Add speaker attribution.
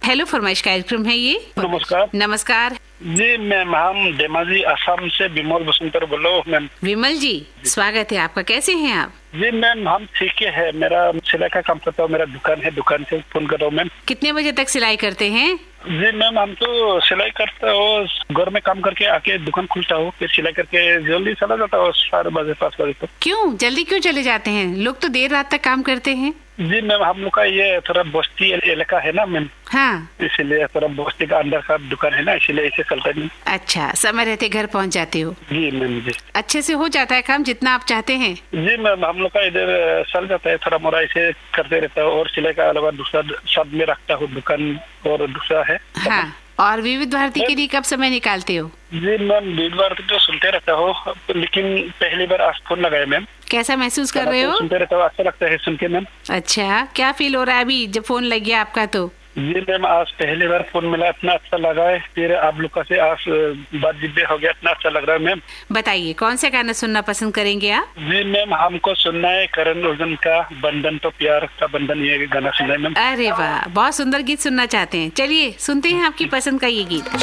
Speaker 1: Hello फरमाइश कार्यक्रम है ये।
Speaker 2: नमस्कार।
Speaker 1: नमस्कार
Speaker 2: जी मैम, हम धेमाजी असम से विमल बसंतर बोलो मैम।
Speaker 1: विमल जी, स्वागत है आपका। कैसे हैं आप?
Speaker 2: जी मैम, हम ठीक है। मेरा सिलाई का काम करता हूँ, मेरा दुकान है, दुकान से फोन कर रहा हूँ मैम।
Speaker 1: कितने बजे तक सिलाई करते हैं?
Speaker 2: जी मैम, हम तो सिलाई करता हूँ, घर में काम करके आके दुकान खुलता हूँ, फिर सिलाई करके जल्दी चला जाता हूँ 4 बजे 5 बजे तक।
Speaker 1: क्यों जल्दी क्यों चले जाते हैं? लोग तो देर रात तक काम करते हैं।
Speaker 2: जी मैम, हम लोग का ये थोड़ा बस्ती इलाका है ना मैम,
Speaker 1: हाँ,
Speaker 2: इसीलिए थोड़ा बस्ती का अंदर का दुकान है ना, इसीलिए ऐसे चलता नहीं।
Speaker 1: अच्छा, समय रहते घर पहुंच जाते हो।
Speaker 2: जी मैम जी।
Speaker 1: अच्छे से हो जाता है काम जितना आप चाहते हैं?
Speaker 2: जी मैम, हम लोग का इधर चल जाता है, थोड़ा मोड़ा ऐसे करते रहता है, और सिलाई का अलावा दूसरा सब में रखता हूँ दुकान, और दूसरा है।
Speaker 1: हाँ, और विविध भारती के लिए कब समय निकालते हो?
Speaker 2: जी मैम, विविध भारती तो सुनते रहता हूँ, लेकिन पहली बार आज फोन लगाया मैम।
Speaker 1: कैसा महसूस कर रहे हो?
Speaker 2: सुनते रहता हूँ, अच्छा लगता है सुन के मैम।
Speaker 1: अच्छा, क्या फील हो रहा है अभी जब फोन लग गया आपका? तो
Speaker 2: जी मैम, आज पहली बार फोन मिला, इतना अच्छा लगा है। फिर आप लोग का से आज बात जिद्दे हो गया, इतना अच्छा लग रहा है मैम।
Speaker 1: बताइए कौन सा गाना सुनना पसंद करेंगे आप?
Speaker 2: जी मैम, हमको सुनना है करण अर्जुन का बंधन तो प्यार का बंधन, ये गाना सुनना है मैम।
Speaker 1: अरे वाह, बहुत सुंदर गीत सुनना चाहते हैं। चलिए सुनते हैं आपकी पसंद का ये गीत।